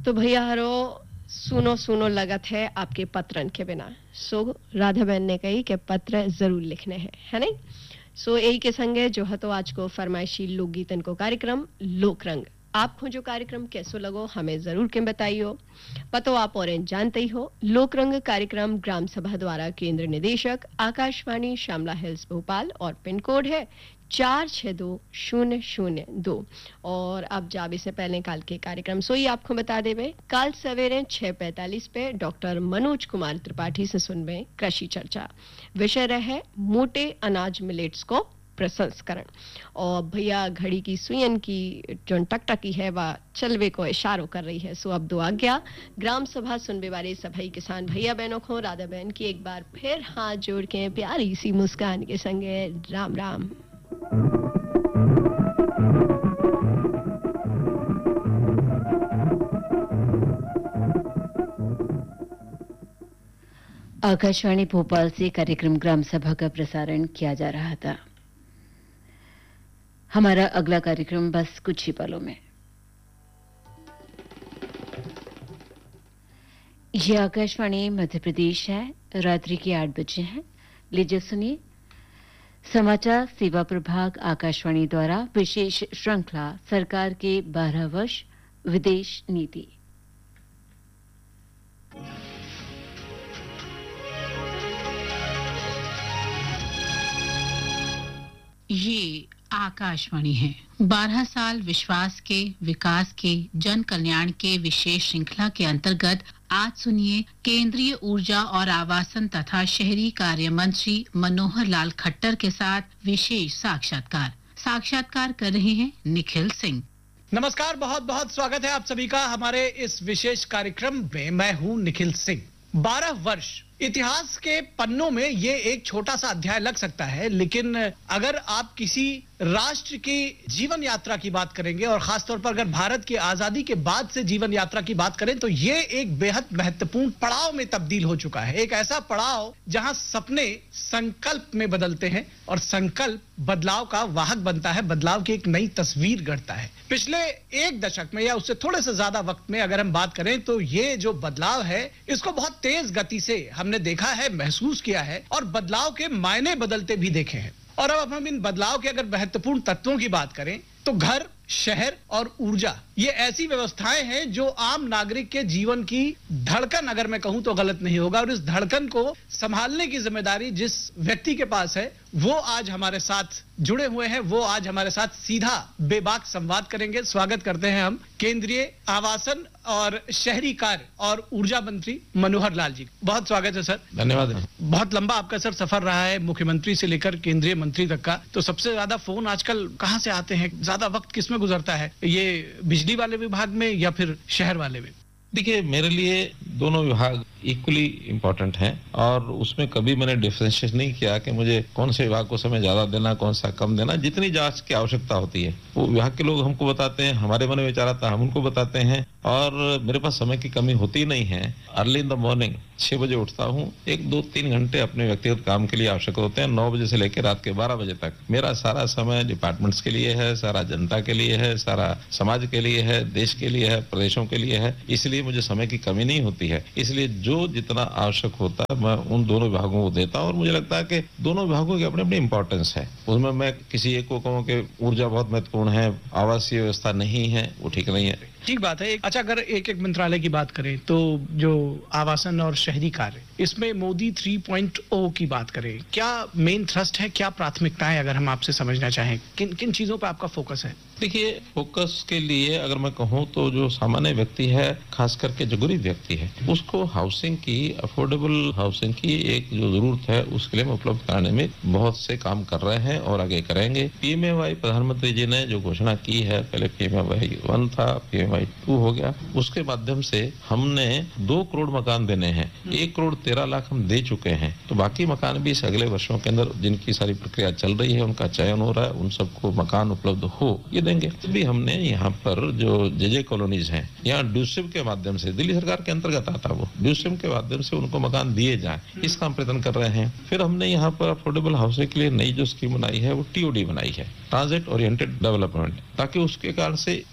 तो भैया हरो सुनो सुनो लगत है आपके पत्रन के बिना। सो राधा बहन ने कही कि पत्र जरूर लिखने हैं, है नहीं? सो यही के संगे जो है तो आज को फरमाइशी लोकगीतन को कार्यक्रम लोकरंग। आपको जो कार्यक्रम कैसो लगो हमें जरूर के बताइयो। पतो आप और जानते ही हो, लोकरंग कार्यक्रम ग्राम सभा द्वारा केंद्र निदेशक आकाशवाणी श्यामला हिल्स भोपाल और पिन कोड है 462002। और अब जावे से पहले काल के कार्यक्रम सोई आपको बता देवे। काल सवेरे 6:45 पे डॉक्टर मनोज कुमार त्रिपाठी से सुनवे कृषि चर्चा। विषय रहे मोटे अनाज मिलेट्स को प्रसंस्करण। और भैया घड़ी की सुयन की जो टकटकी है वह चलवे को इशारो कर रही है। सो अब दो आज्ञा ग्राम सभा सुनने वाले सभी किसान भैया बहनों को राधा बहन की एक बार फिर हाथ जोड़ के प्यारी सी मुस्कान के संगे राम राम। आकाशवाणी भोपाल से कार्यक्रम ग्राम सभा का प्रसारण किया जा रहा था। हमारा अगला कार्यक्रम बस कुछ ही पलों में। यह आकाशवाणी मध्य प्रदेश है। रात्रि के 8 बजे हैं। लीजिए सुनिए समाचार सेवा प्रभाग आकाशवाणी द्वारा विशेष श्रृंखला सरकार के 12 वर्ष विदेश नीति। ये आकाशवाणी है। 12 साल विश्वास के, विकास के, जन कल्याण के विशेष श्रृंखला के अंतर्गत आज सुनिए केंद्रीय ऊर्जा और आवासन तथा शहरी कार्य मंत्री मनोहर लाल खट्टर के साथ विशेष साक्षात्कार कर रहे हैं निखिल सिंह। नमस्कार, बहुत बहुत स्वागत है आप सभी का हमारे इस विशेष कार्यक्रम में। मैं हूं निखिल सिंह। 12 वर्ष इतिहास के पन्नों में ये एक छोटा सा अध्याय लग सकता है, लेकिन अगर आप किसी राष्ट्र की जीवन यात्रा की बात करेंगे और खासतौर पर अगर भारत की आजादी के बाद से जीवन यात्रा की बात करें तो ये एक बेहद महत्वपूर्ण पड़ाव में तब्दील हो चुका है। एक ऐसा पड़ाव जहां सपने संकल्प में बदलते हैं और संकल्प बदलाव का वाहक बनता है, बदलाव की एक नई तस्वीर गढ़ता है। पिछले एक दशक में या उससे थोड़े से ज्यादा वक्त में अगर हम बात करें तो ये जो बदलाव है इसको बहुत तेज गति से हमने देखा है, महसूस किया है और बदलाव के मायने बदलते भी देखे हैं। और अब हम इन बदलाव के अगर महत्वपूर्ण तत्वों की बात करें तो घर, शहर और ऊर्जा ये ऐसी व्यवस्थाएं हैं जो आम नागरिक के जीवन की धड़कन, अगर मैं कहूं तो गलत नहीं होगा, और इस धड़कन को संभालने की जिम्मेदारी जिस व्यक्ति के पास है वो आज हमारे साथ जुड़े हुए हैं। वो आज हमारे साथ सीधा बेबाक संवाद करेंगे। स्वागत करते हैं हम केंद्रीय आवासन और शहरी कार्य और ऊर्जा मंत्री मनोहर लाल जी। बहुत स्वागत है सर। धन्यवाद। बहुत लंबा आपका सर सफर रहा है, मुख्यमंत्री से लेकर केंद्रीय मंत्री तक का। तो सबसे ज्यादा फोन आजकल कहां से आते हैं, ज्यादा वक्त किसमें गुजरता है, ये बिजली वाले विभाग में या फिर शहर वाले में? देखिए, मेरे लिए दोनों विभाग इक्वली इम्पोर्टेंट हैं और उसमें कभी मैंने डिफरेंशिएट नहीं किया कि मुझे कौन से विभाग को समय ज्यादा देना, कौन सा कम देना। जितनी जांच की आवश्यकता होती है वो विभाग के लोग हमको बताते हैं, हमारे मन में विचार आता है हम उनको बताते हैं और मेरे पास समय की कमी होती नहीं है। अर्ली इन द मॉर्निंग 6 बजे उठता हूँ, 1-2-3 घंटे अपने व्यक्तिगत काम के लिए आवश्यक होते हैं। 9 बजे से लेकर रात के 12 बजे तक मेरा सारा समय डिपार्टमेंट्स के लिए है, सारा जनता के लिए है, सारा समाज के लिए है, देश के लिए है, प्रदेशों के लिए है। इसलिए मुझे समय की कमी नहीं होती है। इसलिए जो जितना आवश्यक होता है मैं उन दोनों विभागों को देता हूं और मुझे लगता है कि दोनों विभागों की अपनी अपनी इंपॉर्टेंस है। उसमें मैं किसी एक को कहूं कि ऊर्जा बहुत महत्वपूर्ण है, आवासीय व्यवस्था नहीं है, वो ठीक नहीं है। ठीक बात है। अच्छा, अगर एक एक मंत्रालय की बात करें तो जो आवासन और शहरी कार्य, इसमें मोदी 3.0 की बात करें, क्या मेन थ्रस्ट है, क्या प्राथमिकताएं, अगर हम आपसे समझना चाहें किन किन चीजों पर आपका फोकस है? देखिए, फोकस के लिए अगर मैं कहूं तो जो सामान्य व्यक्ति है, खास करके जो गरीब व्यक्ति है, उसको हाउसिंग की, अफोर्डेबल हाउसिंग की एक जो जरूरत है उसके लिए हम उपलब्ध कराने में बहुत से काम कर रहे हैं और आगे करेंगे। PMAY प्रधानमंत्री जी ने जो घोषणा की है, पहले PMAY 1 था, PMAY 2 हो गया, उसके माध्यम से हमने 2 करोड़ मकान देने हैं। 1 करोड़ 13 लाख हम दे चुके हैं, तो बाकी मकान भी इस अगले वर्षों के अंदर जिनकी सारी प्रक्रिया चल रही है, उनका चयन हो रहा है, उन सबको मकान उपलब्ध हो ये देंगे। भी हमने यहाँ पर जो JJ कॉलोनीज हैं, यहाँ ड्यूसिम के माध्यम से, दिल्ली सरकार के अंतर्गत आता वो, ड्यूसिम के माध्यम से उनको मकान दिए जाएं, इसका हम प्रयत्न कर रहे हैं। फिर हमने यहाँ पर अफोर्डेबल हाउसिंग के लिए नई जो स्कीम बनाई है वो TOD बनाई है, ट्रांजिट ओरिएंटेड डेवलपमेंट, ताकि उसके कारण से एक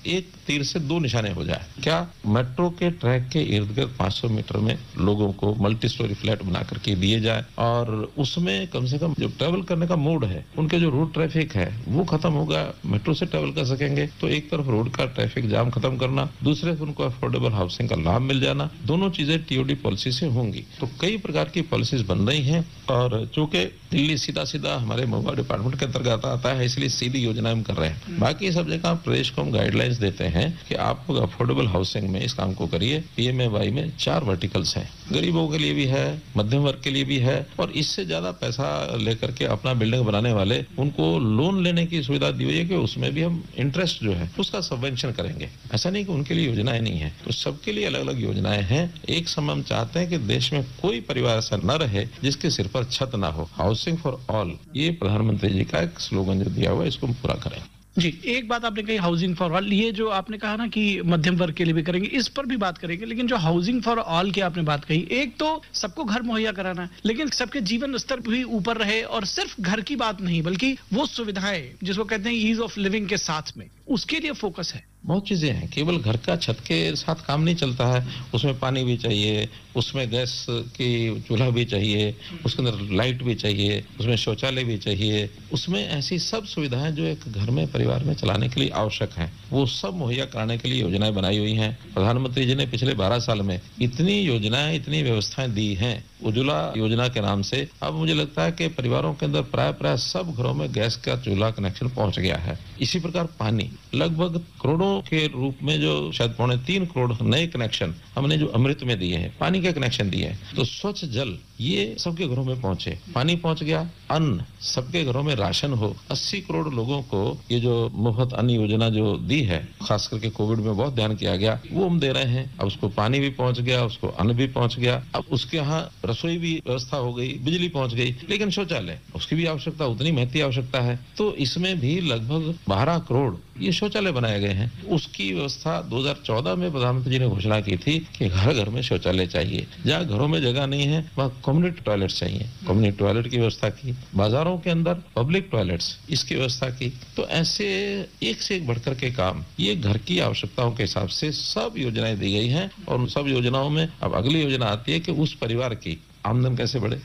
तीर से 2 निशाने हो जाए। क्या मेट्रो के ट्रैक के इर्द गिर्द 500 मीटर में लोगों को मल्टी स्टोरी फ्लैट बना करके दिए जाए और उसमें कम से कम जो ट्रेवल करने का मोड है, उनके जो रोड ट्रैफिक है वो खत्म होगा, मेट्रो से ट्रेवल कर सकेंगे। तो एक तरफ रोड का ट्रैफिक जाम खत्म करना, दूसरे उनको अफोर्डेबल हाउसिंग का लाभ मिल जाना, दोनों चीजें टीओडी पॉलिसी से होंगी। तो कई प्रकार की पॉलिसीज बन रही हैं और चूंकि दिल्ली सीधा सीधा हमारे मुंबई डिपार्टमेंट के अंतर्गत आता है, इसलिए सीधी योजना हम कर रहे हैं। बाकी सब जगह प्रदेश को हम गाइडलाइंस देते हैं कि आप अफोर्डेबल हाउसिंग में इस काम को करिए। पीएमएवाई में 4 वर्टिकल्स हैं, गरीबों के लिए भी है, मध्यम वर्ग के लिए भी है, और इससे ज्यादा पैसा लेकर के अपना बिल्डिंग बनाने वाले उनको लोन लेने की सुविधा दी हुई है कि उसमें भी हम इंटरेस्ट जो है उसका सबवेंशन करेंगे। ऐसा नहीं कि उनके लिए योजनाएं नहीं है, तो सबके लिए अलग अलग योजनाएं हैं। एक समय हम चाहते हैं कि देश में कोई परिवार ऐसा न रहे जिसके सिर पर छत ना हो। हाउसिंग फॉर ऑल, ये प्रधानमंत्री जी का एक स्लोगन जो दिया हुआ है, इसको हम पूरा करें। जी, एक बात आपने कही हाउसिंग फॉर ऑल, ये जो आपने कहा ना कि मध्यम वर्ग के लिए भी करेंगे, इस पर भी बात करेंगे। लेकिन जो हाउसिंग फॉर ऑल की आपने बात कही, एक तो सबको घर मुहैया कराना है, लेकिन सबके जीवन स्तर भी ऊपर रहे, और सिर्फ घर की बात नहीं बल्कि वो सुविधाएं जिसको कहते हैं ईज ऑफ लिविंग के साथ में, उसके लिए फोकस है। बहुत चीजें हैं, केवल घर का छत के साथ काम नहीं चलता है, उसमें पानी भी चाहिए, उसमें गैस की चूल्हा भी चाहिए, उसके अंदर लाइट भी चाहिए, उसमें शौचालय भी चाहिए, उसमें ऐसी सब सुविधाएं जो एक घर में परिवार में चलाने के लिए आवश्यक हैं, वो सब मुहैया कराने के लिए योजनाएं बनाई हुई हैं। प्रधानमंत्री जी ने पिछले 12 साल में इतनी योजनाएं, इतनी व्यवस्थाएं दी हैं उज्ज्वला योजना के नाम से। अब मुझे लगता है कि परिवारों के अंदर प्राय सब घरों में गैस का चूल्हा कनेक्शन पहुंच गया है। इसी प्रकार पानी, लगभग करोड़ों के रूप में जो शायद 3.25 करोड़ नए कनेक्शन हमने जो अमृत में दिए हैं, पानी के कनेक्शन दिए हैं। तो स्वच्छ जल ये सबके घरों में पहुंचे, पानी पहुंच गया, अन्न सबके घरों में राशन हो। 80 करोड़ लोगों को ये जो मुफ्त अन्न योजना जो दी है, खास करके कोविड में बहुत ध्यान किया गया, वो हम दे रहे हैं। अब उसको पानी भी पहुंच गया, उसको अन्न भी पहुंच गया, अब उसके यहाँ रसोई भी व्यवस्था हो गई, बिजली पहुंच गई, लेकिन शौचालय उसकी भी आवश्यकता उतनी महती आवश्यकता है। तो इसमें भी लगभग 12 करोड़ ये शौचालय बनाए गए हैं। उसकी व्यवस्था 2014 में प्रधानमंत्री जी ने घोषणा की थी कि घर घर में शौचालय चाहिए। जहाँ घरों में जगह नहीं है वहाँ कम्युनिटी टॉयलेट चाहिए, कम्युनिटी टॉयलेट की व्यवस्था की। बाजारों के अंदर पब्लिक टॉयलेट्स, इसकी व्यवस्था की। तो ऐसे एक से एक बढ़कर के काम, ये घर की आवश्यकताओं के हिसाब से सब योजनाएं दी गई हैं। और उन सब योजनाओं में अब अगली योजना आती है कि उस परिवार की आमदन कैसे बढ़े,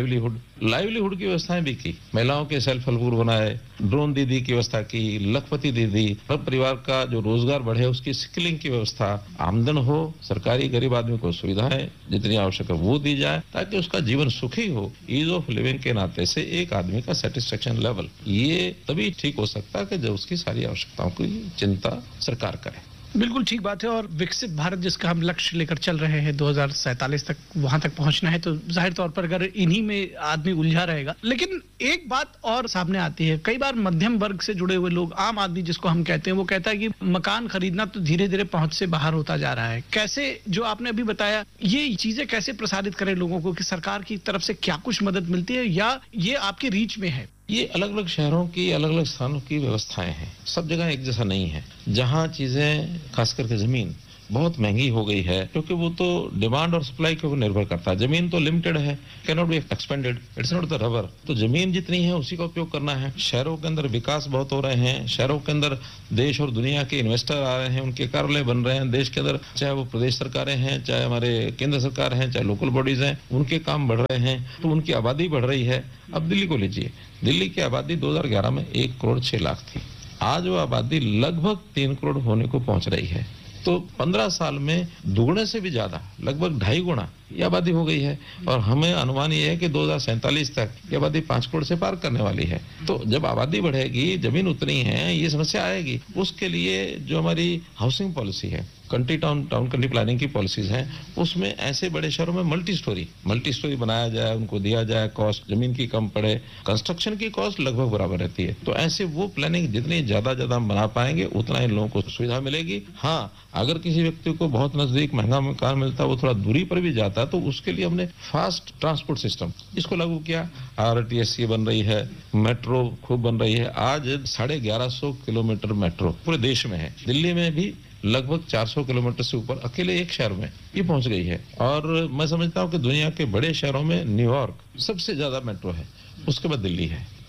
लाइवलीहुड की व्यवस्थाएं भी की। महिलाओं के सेल्फ हेल्प ग्रुप बनाए, ड्रोन दीदी की व्यवस्था की, लखपति दीदी, हर परिवार का जो रोजगार बढ़े उसकी स्किलिंग की व्यवस्था, आमदन हो, सरकारी गरीब आदमी को सुविधाएं जितनी आवश्यक है वो दी जाए ताकि उसका जीवन सुखी हो। ईज ऑफ लिविंग के नाते से एक आदमी का सेटिस्फेक्शन लेवल ये तभी ठीक हो सकता है कि जब उसकी सारी आवश्यकताओं की चिंता सरकार करे। बिल्कुल ठीक बात है। और विकसित भारत जिसका हम लक्ष्य लेकर चल रहे हैं 2047 तक, वहां तक पहुंचना है, तो जाहिर तौर पर अगर इन्हीं में आदमी उलझा रहेगा। लेकिन एक बात और सामने आती है, कई बार मध्यम वर्ग से जुड़े हुए लोग, आम आदमी जिसको हम कहते हैं, वो कहता है कि मकान खरीदना तो धीरे धीरे पहुंच से बाहर होता जा रहा है। कैसे, जो आपने अभी बताया, ये चीजें कैसे प्रसारित करें लोगों को कि सरकार की तरफ से क्या कुछ मदद मिलती है या ये आपके रीच में है? ये अलग अलग शहरों की, अलग अलग स्थानों की व्यवस्थाएं हैं, सब जगह एक जैसा नहीं है। जहां चीजें, खास करके जमीन बहुत महंगी हो गई है, क्योंकि वो तो डिमांड और सप्लाई के ऊपर निर्भर करता है। जमीन तो लिमिटेड है, can not be expanded, it's not the rubber. तो जमीन जितनी है उसी का उपयोग करना है। शहरों के अंदर विकास बहुत हो रहे हैं, शहरों के अंदर देश और दुनिया के इन्वेस्टर आ रहे हैं, उनके कार्यालय बन रहे हैं देश के अंदर, चाहे वो प्रदेश सरकारें हैं, चाहे हमारे केंद्र सरकार हैं, चाहे लोकल बॉडीज हैं, उनके काम बढ़ रहे हैं, तो उनकी आबादी बढ़ रही है। अब दिल्ली को लीजिए, दिल्ली की आबादी 2011 में 1 करोड़ 6 लाख थी, आज वो आबादी लगभग 3 करोड़ होने को पहुंच रही है। तो 15 साल में दुगने से भी ज्यादा, लगभग 2.5 गुना ये आबादी हो गई है। और हमें अनुमान ये है कि 2047 तक ये आबादी 5 करोड़ से पार करने वाली है। तो जब आबादी बढ़ेगी, जमीन उतनी है, ये समस्या आएगी। उसके लिए जो हमारी हाउसिंग पॉलिसी है, कंट्री टाउन कंट्री प्लानिंग की पॉलिसीज हैं, उसमें ऐसे बड़े शहरों में मल्टी स्टोरी बनाया जाए, उनको दिया जाए, कॉस्ट जमीन की कम पड़े, कंस्ट्रक्शन की कॉस्ट लगभग बराबर रहती है। तो ऐसे वो प्लानिंग जितनी ज्यादा हम बना पाएंगे उतना इन लोगों को सुविधा मिलेगी। हाँ, अगर किसी व्यक्ति को बहुत नजदीक महंगा मकान मिलता है, वो थोड़ा दूरी पर भी जाता है, तो उसके लिए हमने फास्ट ट्रांसपोर्ट सिस्टम इसको लागू किया। RTSC बन रही है, मेट्रो खूब बन रही है। आज 1150 किलोमीटर मेट्रो पूरे देश में है। दिल्ली में भी लगभग 400 किलोमीटर से ऊपर अकेले एक शहर में ये पहुंच गई है। और मैं समझता हूं कि दुनिया के बड़े शहरों में न्यूयॉर्क सबसे ज्यादा मेट्रो है, उसके बाद दिल्ली है।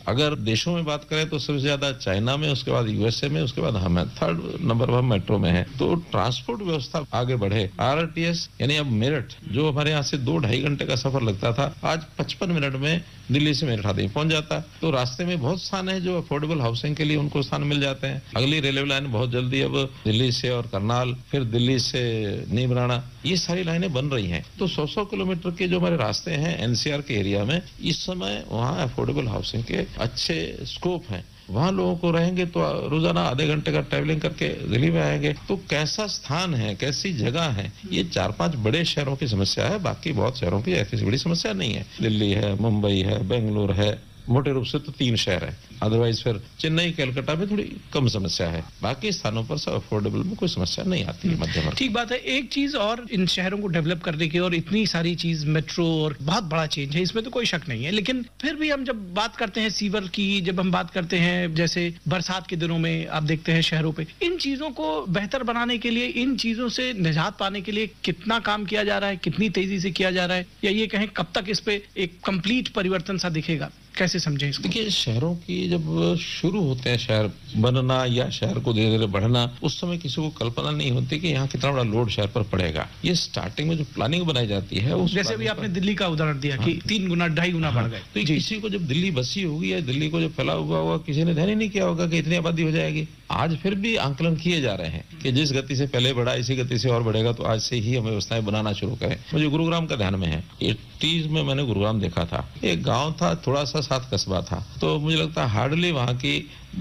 अगर देशों में बात करें तो सबसे ज्यादा चाइना में, उसके बाद यूएसए में, उसके बाद हम 3rd नंबर पर मेट्रो में है। तो ट्रांसपोर्ट व्यवस्था आगे बढ़े। आरटीएस यानी अब मेरठ, जो हमारे यहाँ से 2-2.5 घंटे का सफर लगता था, आज 55 मिनट में दिल्ली से मेरठ आदमी पहुंच जाता। तो रास्ते में बहुत स्थान है जो अफोर्डेबल हाउसिंग के लिए उनको स्थान मिल जाते हैं। अगली रेलवे लाइन बहुत जल्दी अब दिल्ली से और करनाल, फिर दिल्ली से नीमराना, ये सारी लाइनें बन रही हैं। तो 100-100 किलोमीटर के जो हमारे रास्ते हैं एनसीआर के एरिया में, इस समय वहाँ अफोर्डेबल हाउसिंग के अच्छे स्कोप हैं। वहाँ लोगों को रहेंगे तो रोजाना आधे घंटे का ट्रैवलिंग करके दिल्ली में आएंगे। तो कैसा स्थान है, कैसी जगह है, ये 4-5 बड़े शहरों की समस्या है। बाकी बहुत शहरों की ऐसी बड़ी समस्या नहीं है। दिल्ली है, मुंबई है, बेंगलुरु है, मोटे रूप से तो 3 शहर है। अदरवाइज फिर चेन्नई, कलकत्ता में थोड़ी कम समस्या है। बाकी स्थानों पर सब अफोर्डेबल में कोई समस्या नहीं आती है मध्यम वर्ग। ठीक बात है। एक चीज और, इन शहरों को डेवलप करने की और इतनी सारी चीज, मेट्रो और बहुत बड़ा चेंज है, इसमें तो कोई शक नहीं है। लेकिन फिर भी हम जब बात करते हैं सीवर की, जब हम बात करते हैं जैसे बरसात के दिनों में आप देखते हैं शहरों पे, इन चीजों को बेहतर बनाने के लिए, इन चीजों से निजात पाने के लिए कितना काम किया जा रहा है, कितनी तेजी से किया जा रहा है, या ये कहें कब तक इस पे एक कंप्लीट परिवर्तन सा दिखेगा, कैसे समझे इसको? देखिए, शहरों की जब शुरू होते हैं शहर बनना या शहर को धीरे धीरे बढ़ना, उस समय किसी को कल्पना नहीं होती कि यहाँ कितना बड़ा लोड शहर पर पड़ेगा। ये स्टार्टिंग में जो प्लानिंग बनाई जाती है, उस जैसे भी आपने दिल्ली का उदाहरण दिया कि 3 गुना 2.5 गुना बढ़ गए। तो किसी को जब दिल्ली बसी होगी या दिल्ली को जब फैला हुआ होगा, किसी ने ध्यान ही नहीं किया होगा कि इतनी आबादी हो जाएगी। आज फिर भी आंकलन किए जा रहे हैं कि जिस गति से पहले बढ़ा, इसी गति से और बढ़ेगा, तो आज से ही हम व्यवस्थाएं बनाना शुरू करें। मुझे गुरुग्राम का ध्यान में है। 80s में मैंने गुरुग्राम देखा था। एक गांव था, थोड़ा सा 7 कस्बा था। तो मुझे लगता है हार्डली वहां की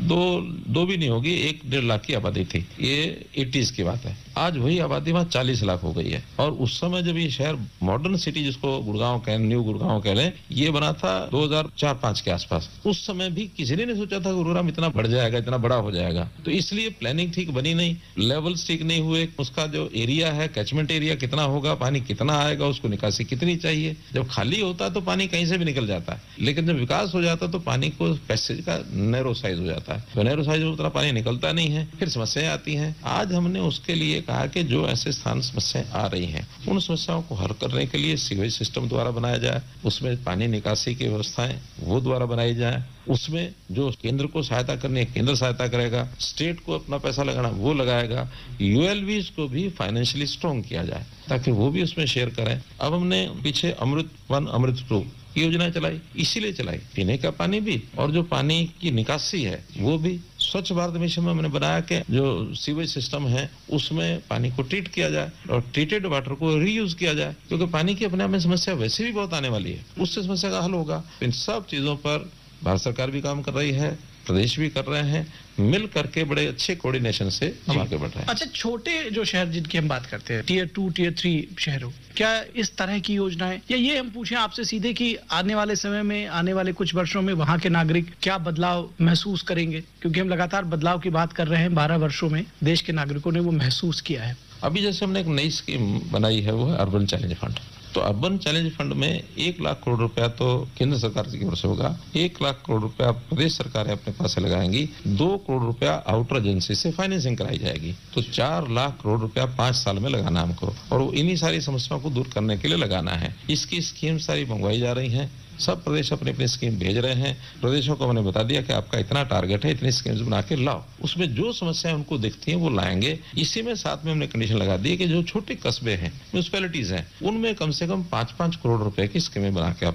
दो भी नहीं होगी, 1-1.5 लाख की आबादी थी। ये 80s की बात है। आज वही आबादी वहां 40 लाख हो गई है। और उस समय जब ये शहर मॉडर्न सिटी, जिसको गुड़गांव कहें, न्यू गुड़गांव कह लें, ये बना था 2004-5 के आसपास। उस समय भी किसी ने नहीं सोचा था गुरुग्राम इतना बढ़ जाएगा, इतना बड़ा हो जाएगा। तो इसलिए प्लानिंग ठीक बनी नहीं, लेवल्स ठीक नहीं हुए। उसका जो एरिया है, कैचमेंट एरिया कितना होगा, पानी कितना आएगा, उसको निकासी कितनी चाहिए। जब खाली होता है तो पानी कहीं से भी निकल जाता है, लेकिन जब विकास हो जाता है तो पानी को पैसेज का नैरो साइज हो जाता है। तो नैरो साइज में उतना पानी निकलता नहीं है, फिर समस्याएं आती हैं। आज हमने उसके लिए कहा कि जो ऐसे स्थान समस्याएं आ रही हैं, उन समस्याओं को हल करने के लिए सीवेज सिस्टम द्वारा बनाया जाए, उसमें पानी निकासी की व्यवस्थाएं वो द्वारा बनाई जाए। उसमें जो केंद्र को सहायता करनी है, केंद्र सहायता करेगा, स्टेट को अपना पैसा लगाना वो लगाएगा। यूएलवीज को भी फाइनेंशियली स्ट्रॉन्ग किया जाए ताकि वो भी उसमें शेयर करें। अब हमने पीछे अमृत 1, अमृत 2 योजना चलाई, इसीलिए चलाई, पीने का पानी भी और जो पानी की निकासी है वो भी। स्वच्छ भारत मिशन में हमने बनाया कि जो सीवेज सिस्टम है उसमें पानी को ट्रीट किया जाए और ट्रीटेड वाटर को रीयूज किया जाए, क्योंकि पानी की अपने आप में समस्या वैसे भी बहुत आने वाली है, उससे समस्या का हल होगा। इन सब चीजों पर भारत सरकार भी काम कर रही है, प्रदेश भी कर रहे हैं, मिल करके बड़े अच्छे कोऑर्डिनेशन से हम आगे बढ़ रहे हैं। अच्छा, छोटे जो शहर जिनकी हम बात करते हैं, टियर 2, टियर 3 शहरों, क्या इस तरह की योजनाएं, या ये हम पूछें आपसे सीधे कि आने वाले समय में, आने वाले कुछ वर्षों में वहां के नागरिक क्या बदलाव महसूस करेंगे? क्योंकि हम लगातार बदलाव की बात कर रहे हैं, 12 वर्षों में देश के नागरिकों ने वो महसूस किया है। अभी जैसे हमने एक नई स्कीम बनाई है, वो है अर्बन चैलेंज फंड। तो अर्बन चैलेंज फंड में 1 लाख करोड़ रुपया तो केंद्र सरकार की ओर से होगा, 1 लाख करोड़ रुपया प्रदेश सरकारें अपने पास से लगाएंगी, 2 करोड़ रुपया आउटर एजेंसी से फाइनेंसिंग कराई जाएगी। तो 4 लाख करोड़ रुपया 5 साल में लगाना हमको, और इन्हीं सारी समस्याओं को दूर करने के लिए लगाना है। इसकी स्कीम सारी मंगवाई जा रही है। सब प्रदेश अपनी अपनी स्कीम भेज रहे हैं। प्रदेशों को हमने बता दिया कि आपका इतना टारगेट है, इतनी स्कीम्स बना के लाओ। उसमें जो समस्याएं उनको दिखती हैं वो लाएंगे। इसी में साथ में हमने कंडीशन लगा दी है कि जो छोटे कस्बे हैं, म्यूनिसिपैलिटीज हैं, उनमें कम से कम 5-5 करोड़ रुपए की स्कीमें बना के आप